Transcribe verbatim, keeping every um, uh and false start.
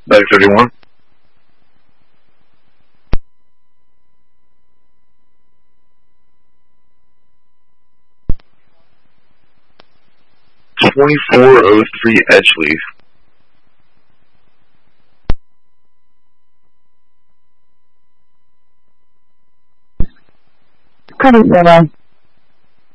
Back thirty-one. twenty-four oh three Edgeleaf. Cover zero.